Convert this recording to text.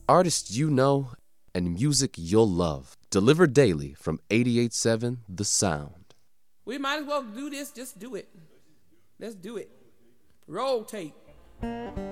artists you know, and music you'll love. Delivered daily from 88.7 The Sound. We might as well do this. Just do it. Let's do it. Roll tape.